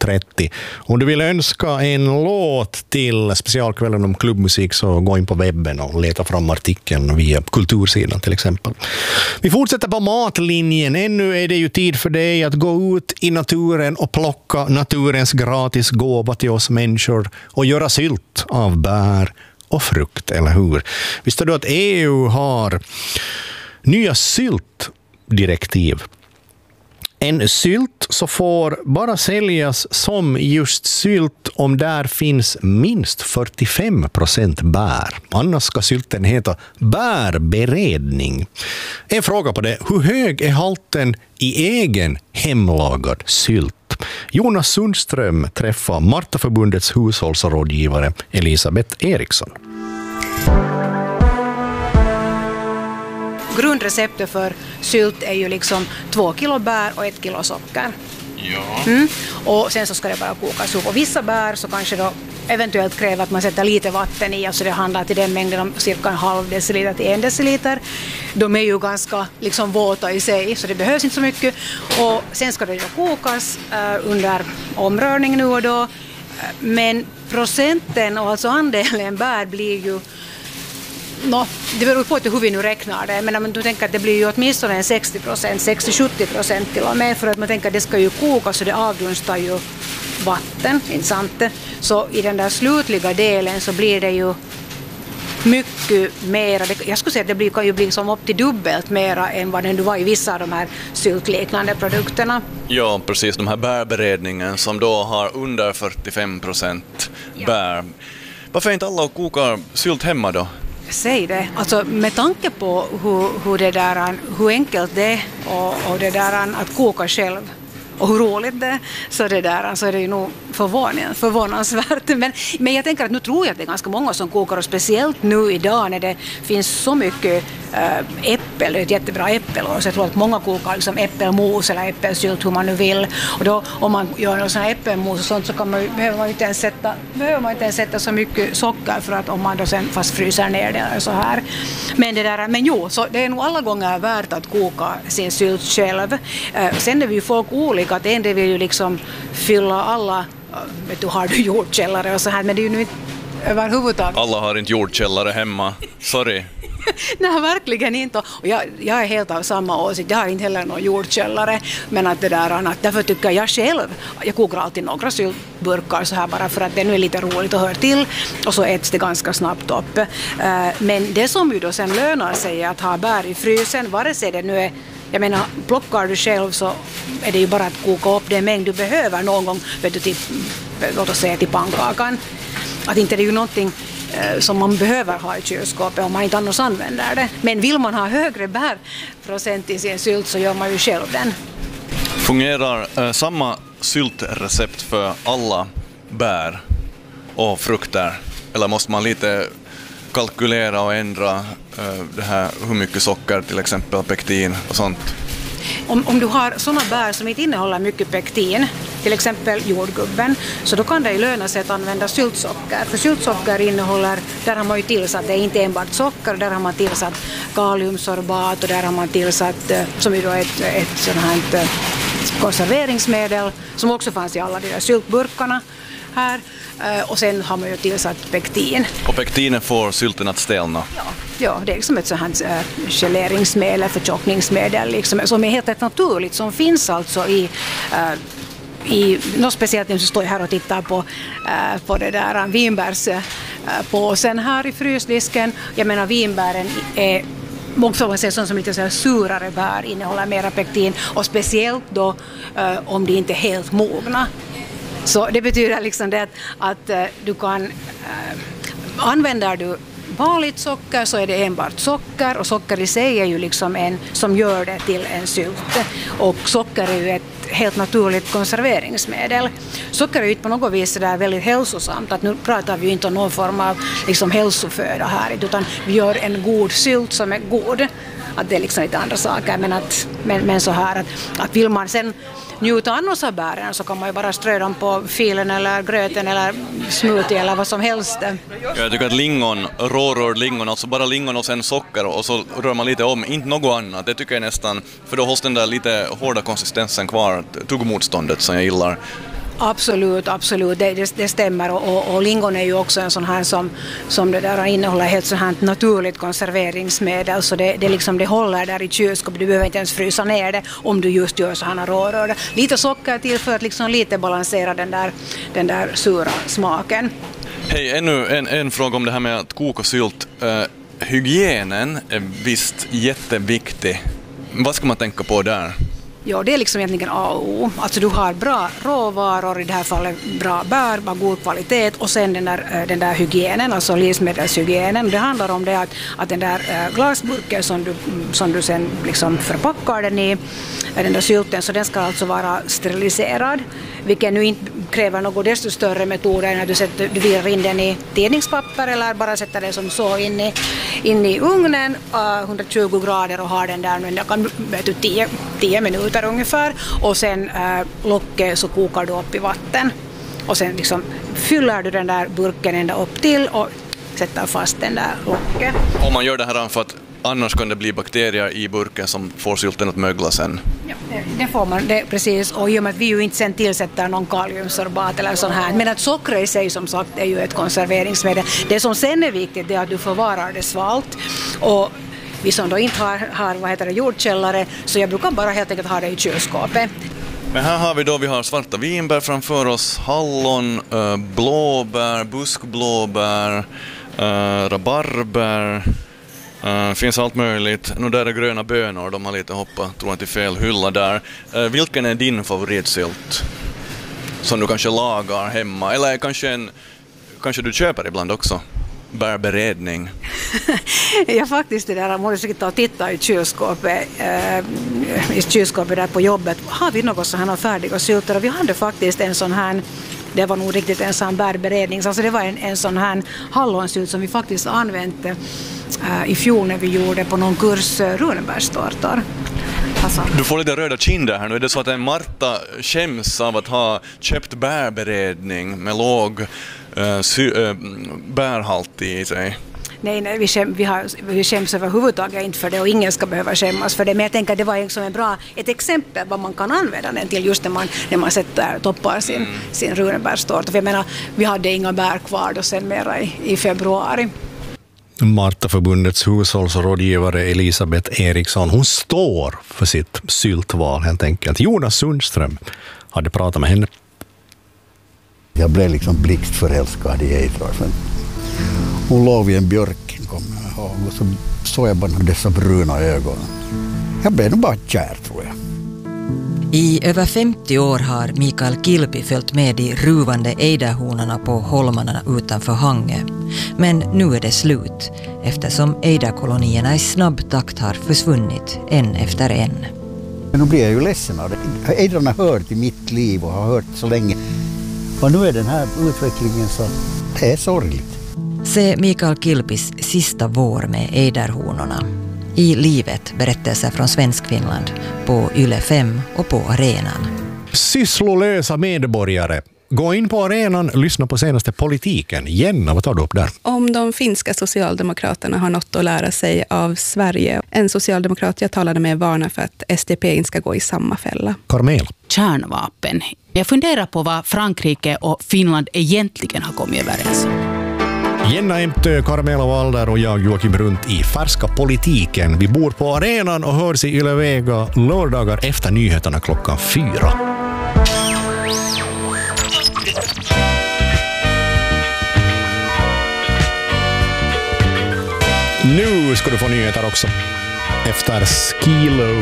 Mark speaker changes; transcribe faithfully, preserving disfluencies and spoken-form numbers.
Speaker 1: trettio. Om du vill önska en låt till specialkvällen om klubbmusik så gå in på webben och leta fram artikeln via kultursidan till exempel. Vi fortsätter på matlinjen. Ännu är det ju tid för dig att gå ut i naturen och plocka naturens gratis gåva till oss människor och göra sylt av bär och frukt, eller hur? Visste du att E U har nya syltdirektiv? En sylt så får bara säljas som just sylt om där finns minst fyrtiofem procent bär. Annars ska sylten heta bärberedning. En fråga på det. Hur hög är halten i egen hemlagad sylt? Jonas Sundström träffar Martaförbundets hushållsrådgivare Elisabeth Eriksson.
Speaker 2: Grundreceptet för sylt är ju liksom två kilo bär och ett kilo socker.
Speaker 3: Ja.
Speaker 2: Mm. Och sen så ska det bara kokas upp. Och vissa bär så kanske då eventuellt kräver att man sätter lite vatten i. Alltså det handlar till den mängden om cirka en halv deciliter till en deciliter. De är ju ganska liksom våta i sig så det behövs inte så mycket. Och sen ska det då kokas uh, under omrörning nu och då. Men procenten och alltså andelen bär blir ju No, det beror på hur vi nu räknar det, men om du tänker att det blir ju åtminstone en sextio procent, sextio till sjuttio procent till och med, för att man tänker att det ska ju koka så det avdunstar ju vatten, inte sant? Så i den där slutliga delen så blir det ju mycket mera, jag skulle säga att det blir, kan ju bli som upp till dubbelt mera än vad det var i vissa av de här syltliknande produkterna.
Speaker 3: Ja, precis, de här bärberedningen som då har under fyrtiofem procent bär. Ja. Varför är inte alla och kokar sylt hemma då?
Speaker 2: Säg det. Alltså med tanke på hur, hur, det där, hur enkelt det är och, och det där att koka själv och hur roligt det är, så, det där, så är det ju nog förvånans, förvånansvärt. Men, men jag tänker att nu tror jag att det är ganska många som kokar, och speciellt nu idag när det finns så mycket äh, äppel, ett jättebra äppel, och så jag tror att många kokar liksom äppelmos eller äppelsylt hur man nu vill. Och då om man gör någon sån här äppelmos och sånt så kan man, behöver man inte ens sätta, behöver man inte ens sätta så mycket socker, för att om man då sen fast fryser ner det eller så här. Men det där, men jo, så det är nog alla gånger värt att koka sin sylt själv. Äh, sen är vi ju folk olika, att en del vill ju liksom fylla alla, vet du, har du jordkällare och så här, men det är ju nu inte överhuvudtaget.
Speaker 3: Alla har inte jordkällare hemma, sorry.
Speaker 2: Nej, verkligen inte. Och jag, jag är helt av samma åsikt. Jag har inte heller någon jordkällare. Men att det där, att därför tycker jag själv, jag kokar alltid några syltburkar så här bara för att det nu är lite roligt att höra till. Och så äts det ganska snabbt upp. Men det som ju då sen lönar sig är att ha bär i frysen, vare sig det nu är, jag menar, plockar du själv så är det ju bara att koka upp den mängd du behöver någon gång, vet du, till, låt oss säga till pannkakan. Att inte det är ju någonting som man behöver ha i kylskåpet om man inte annars använder det. Men vill man ha högre bärprocent i sin sylt så gör man ju själv den.
Speaker 3: Fungerar eh, samma syltrecept för alla bär och frukter? Eller måste man lite kalkylera och ändra eh, det här, hur mycket socker, till exempel pektin och sånt?
Speaker 2: Om, om du har sådana bär som inte innehåller mycket pektin, till exempel jordgubben, så då kan det löna sig att använda syltsocker. För syltsocker innehåller, där har man ju tillsatt, det är inte enbart socker, där har man tillsatt kaliumsorbat och där har man tillsatt, som ju då är ett, ett sådant här konserveringsmedel som också fanns i alla de där syltburkarna här. Och sen har man ju tillsatt pektin.
Speaker 3: Och pektinen får sylten att stelna?
Speaker 2: Ja, ja, det är liksom ett sådant här äh, geleringsmedel, förtjockningsmedel liksom, som är helt naturligt, som finns alltså i, äh, i något speciellt när du står här och tittar på, äh, på det där vinbärspåsen äh, här i frysdisken. Jag menar, vinbären är många man säger sånt som lite så här surare bär innehåller mera pektin, och speciellt då äh, om de inte är helt mogna. Så det betyder liksom det att, att uh, du kan, uh, använder du vanligt socker så är det enbart socker, och socker i sig är ju liksom en som gör det till en sylt, och socker är ju ett helt naturligt konserveringsmedel. Socker är ju inte på något vis där väldigt hälsosamt, att nu pratar vi ju inte om någon form av liksom hälsoföda här, utan vi gör en god sylt som är god. Att det är liksom lite andra saker, men, att, men, men så här att, att vill man sen njuta annars av bären så kan man ju bara strö dem på filen eller gröten eller smoothie eller vad som helst.
Speaker 3: Jag tycker att lingon, rårörd lingon, alltså bara lingon och sen socker och så rör man lite om, inte något annat. Det tycker jag nästan, för då hålls den där lite hårda konsistensen kvar, tuggmotståndet som jag gillar.
Speaker 2: Absolut, absolut. Det, det, det stämmer. Och, och, och lingon är ju också en sån här som, som det där innehåller helt så här naturligt konserveringsmedel. Så det, det, liksom, det håller där i kylskåpet. Du behöver inte ens frysa ner det om du just gör så här rårörda. Lite socker till för att liksom lite balansera den där, den där sura smaken.
Speaker 3: Hej, ännu en, en fråga om det här med att koka sylt. Uh, hygienen är visst jätteviktig. Vad ska man tänka på där?
Speaker 2: Ja, det är liksom egentligen A och O. Alltså du har bra råvaror, i det här fallet bra bär, av god kvalitet, och sen den där, den där hygienen, alltså livsmedelshygienen. Det handlar om det att, att den där glasburken som du, som du sen liksom förpackar den i, den där sylten, så den ska alltså vara steriliserad, vilket nu inte kräver något desto större metoder än att du, sätter, du virar in den i tidningspapper eller bara sätter den som så in i, in i ugnen, uh, hundratjugo grader, och har den där nu, den kan du tio minuter ungefär, och sen uh, locket så kokar du upp i vatten, och sen liksom fyller du den där burken ända upp till och sätter fast den där locket.
Speaker 3: Om man gör det här för att annars kan det bli bakterier i burken som får sylten att mögla sen.
Speaker 2: Ja, det, det får man, det, precis. Och i och med att vi ju inte sen tillsätter någon kaliumsorbat eller sån här. Men att socker i sig som sagt är ju ett konserveringsmedel. Det som sen är viktigt är att du förvarar det svalt. Och vi som då inte har, har vad heter det, jordkällare, så jag brukar bara helt enkelt ha det i kylskåpet.
Speaker 3: Men här har vi då, vi har svarta vinbär framför oss, hallon, äh, blåbär, buskblåbär, äh, rabarber. Uh, finns allt möjligt. Nu där är gröna bönor, de har lite hoppat, tror jag, till fel hylla där. Uh, vilken är din favoritsylt som du kanske lagar hemma? Eller kanske, en, kanske du köper ibland också? Bärberedning.
Speaker 2: Ja, faktiskt det där. Jag måste sitta och titta i kylskåpet, uh, i kylskåpet där på jobbet. Har vi något sådana här färdiga sylter? Vi hade faktiskt en sån här, det var nog riktigt en sån bärberedning. Alltså det var en, en sån här hallonsylt som vi faktiskt använde Uh, i fjol när vi gjorde på någon kurs uh, runebärstårtor. Alltså.
Speaker 3: Du får lite röda kinder här nu. Är det så att en Marta skäms av att ha köpt bärberedning med låg uh, sy- uh, bärhalt i sig?
Speaker 2: Nej, nej vi, skäm, vi, har, vi skäms överhuvudtaget inte för det, och ingen ska behöva skämmas för det. Men jag tänker att det var liksom en bra, ett exempel vad man kan använda den till just när man, när man sätter, toppar sin, mm. sin runebärstårta. För jag menar, vi hade inga bär kvar då sen mera i, i februari.
Speaker 1: Martaförbundets hushållsrådgivare Elisabeth Eriksson, hon står för sitt syltval helt enkelt. Jonas Sundström hade pratat med henne.
Speaker 4: Jag blev liksom blixtförälskad i Eidar. Hon låg vid en björk, kom jag ihåg, och så såg jag bara dessa bruna ögon. Jag blev nog bara kär, tror jag.
Speaker 5: I över femtio år har Mikael Kilpi följt med de ruvande ejderhonorna på holmarna utanför Hangö. Men nu är det slut, eftersom ejderkolonierna i snabb takt har försvunnit en efter en.
Speaker 4: Men nu blir jag ju ledsen av det. Ejdrarna hör till mitt liv och har hört så länge. Och nu är den här utvecklingen så det är sorgligt.
Speaker 5: Se Mikael Kilpis sista vår med ejderhonorna. I livet, berättelser från Svenskfinland på Yle fem och på arenan.
Speaker 1: Sysslolösa medborgare. Gå in på arenan, lyssna på senaste politiken. Jenna, vad tar du upp där?
Speaker 6: Om de finska socialdemokraterna har något att lära sig av Sverige. En socialdemokrat jag talade med varnar för att S D P inte ska gå i samma fälla.
Speaker 1: Carmela.
Speaker 7: Kärnvapen. Jag funderar på vad Frankrike och Finland egentligen har kommit överens om.
Speaker 1: Jenna Emtö, Carmela Walder och jag Joakim Brunt i Färska politiken. Vi bor på arenan och hörs i Yle Vega lördagar efter nyheterna klockan fyra. Nu ska du få nyheter också. Efter Skilo